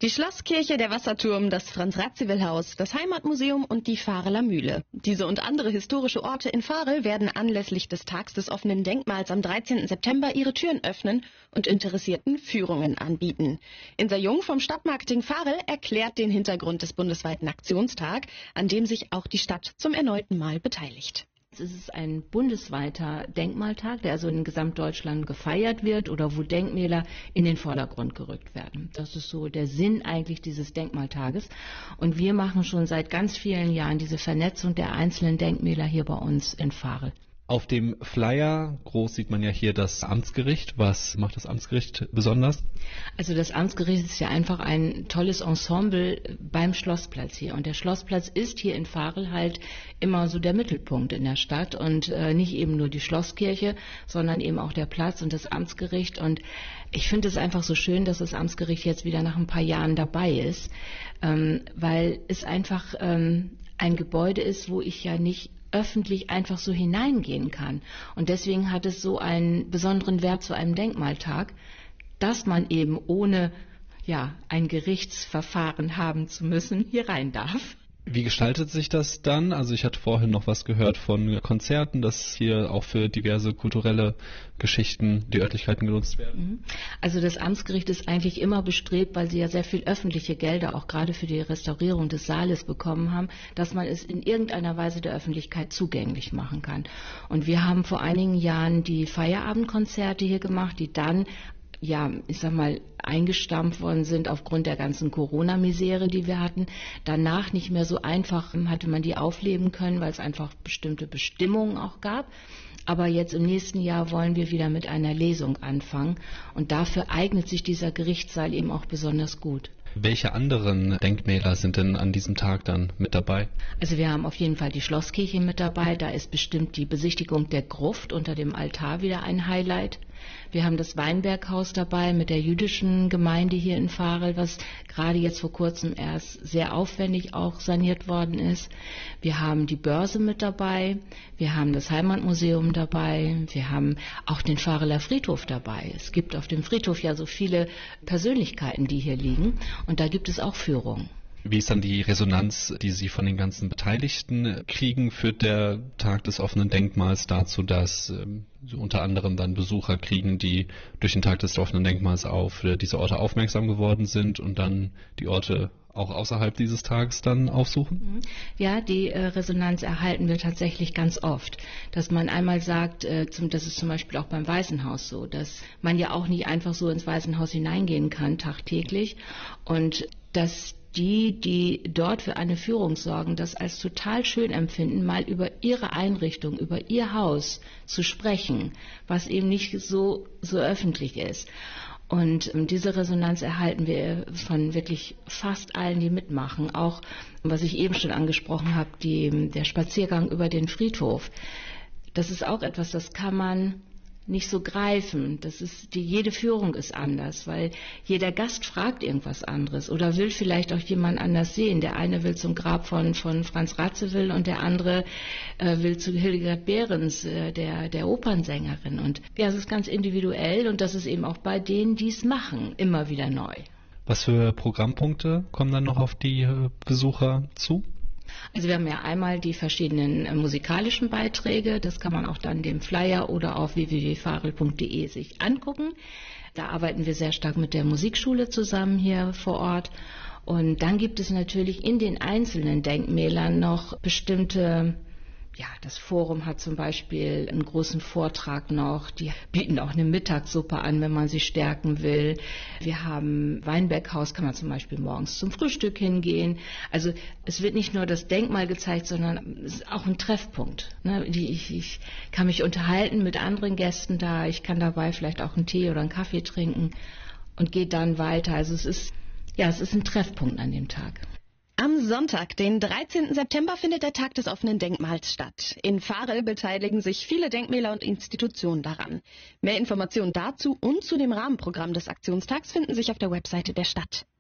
Die Schlosskirche, der Wasserturm, das Franz-Radziwiłł-Haus, das Heimatmuseum und die Vareler Mühle. Diese und andere historische Orte in Varel werden anlässlich des Tags des offenen Denkmals am 13. September ihre Türen öffnen und Interessierten Führungen anbieten. Insa Jung vom Stadtmarketing Varel erklärt den Hintergrund des bundesweiten Aktionstag, an dem sich auch die Stadt zum erneuten Mal beteiligt. Es ist ein bundesweiter Denkmaltag, der also in Gesamtdeutschland gefeiert wird oder wo Denkmäler in den Vordergrund gerückt werden. Das ist so der Sinn eigentlich dieses Denkmaltages. Und wir machen schon seit ganz vielen Jahren diese Vernetzung der einzelnen Denkmäler hier bei uns in Varel. Auf dem Flyer groß sieht man ja hier das Amtsgericht. Was macht das Amtsgericht besonders? Also das Amtsgericht ist ja einfach ein tolles Ensemble beim Schlossplatz hier. Und der Schlossplatz ist hier in Varel halt immer so der Mittelpunkt in der Stadt und nicht eben nur die Schlosskirche, sondern eben auch der Platz und das Amtsgericht. Und ich finde es einfach so schön, dass das Amtsgericht jetzt wieder nach ein paar Jahren dabei ist, weil es einfach ein Gebäude ist, wo ich ja nicht öffentlich einfach so hineingehen kann. Und deswegen hat es so einen besonderen Wert zu einem Denkmaltag, dass man eben ohne ein Gerichtsverfahren haben zu müssen, hier rein darf. Wie gestaltet sich das dann? Also ich hatte vorhin noch was gehört von Konzerten, dass hier auch für diverse kulturelle Geschichten die Örtlichkeiten genutzt werden. Also das Amtsgericht ist eigentlich immer bestrebt, weil sie ja sehr viel öffentliche Gelder auch gerade für die Restaurierung des Saales bekommen haben, dass man es in irgendeiner Weise der Öffentlichkeit zugänglich machen kann. Und wir haben vor einigen Jahren die Feierabendkonzerte hier gemacht, die dann eingestampft worden sind aufgrund der ganzen Corona-Misere, die wir hatten. Danach nicht mehr so einfach hatte man die aufleben können, weil es einfach bestimmte Bestimmungen auch gab. Aber jetzt im nächsten Jahr wollen wir wieder mit einer Lesung anfangen. Und dafür eignet sich dieser Gerichtssaal eben auch besonders gut. Welche anderen Denkmäler sind denn an diesem Tag dann mit dabei? Also wir haben auf jeden Fall die Schlosskirche mit dabei. Da ist bestimmt die Besichtigung der Gruft unter dem Altar wieder ein Highlight. Wir haben das Weinberghaus dabei mit der jüdischen Gemeinde hier in Varel, was gerade jetzt vor kurzem erst sehr aufwendig auch saniert worden ist. Wir haben die Börse mit dabei. Wir haben das Heimatmuseum dabei. Wir haben auch den Vareler Friedhof dabei. Es gibt auf dem Friedhof ja so viele Persönlichkeiten, die hier liegen. Und da gibt es auch Führungen. Wie ist dann die Resonanz, die Sie von den ganzen Beteiligten kriegen? Führt der Tag des offenen Denkmals dazu, dass unter anderem dann Besucher kriegen, die durch den Tag des offenen Denkmals auf diese Orte aufmerksam geworden sind und dann die Orte auch außerhalb dieses Tages dann aufsuchen? Ja, die Resonanz erhalten wir tatsächlich ganz oft. Dass man einmal sagt, das ist zum Beispiel auch beim Waisenhaus so, dass man ja auch nicht einfach so ins Waisenhaus hineingehen kann tagtäglich und dass die dort für eine Führung sorgen, das als total schön empfinden, mal über ihre Einrichtung, über ihr Haus zu sprechen, was eben nicht so öffentlich ist. Und diese Resonanz erhalten wir von wirklich fast allen, die mitmachen. Auch, was ich eben schon angesprochen habe, der Spaziergang über den Friedhof. Das ist auch etwas, das kann man nicht so greifen. Jede Führung ist anders, weil jeder Gast fragt irgendwas anderes oder will vielleicht auch jemand anders sehen. Der eine will zum Grab von Franz Radziwiłł und der andere will zu Hildegard Behrens, der Opernsängerin. Und ja, es ist ganz individuell und das ist eben auch bei denen, die es machen, immer wieder neu. Was für Programmpunkte kommen dann noch auf die Besucher zu? Also wir haben ja einmal die verschiedenen musikalischen Beiträge, das kann man auch dann dem Flyer oder auf www.varel.de sich angucken. Da arbeiten wir sehr stark mit der Musikschule zusammen hier vor Ort. Und dann gibt es natürlich in den einzelnen Denkmälern noch bestimmte. Das Forum hat zum Beispiel einen großen Vortrag noch. Die bieten auch eine Mittagssuppe an, wenn man sie stärken will. Wir haben Weinberghaus, kann man zum Beispiel morgens zum Frühstück hingehen. Also es wird nicht nur das Denkmal gezeigt, sondern es ist auch ein Treffpunkt. Ich kann mich unterhalten mit anderen Gästen da. Ich kann dabei vielleicht auch einen Tee oder einen Kaffee trinken und gehe dann weiter. Also es ist ein Treffpunkt an dem Tag. Am Sonntag, den 13. September, findet der Tag des offenen Denkmals statt. In Varel beteiligen sich viele Denkmäler und Institutionen daran. Mehr Informationen dazu und zu dem Rahmenprogramm des Aktionstags finden sich auf der Webseite der Stadt.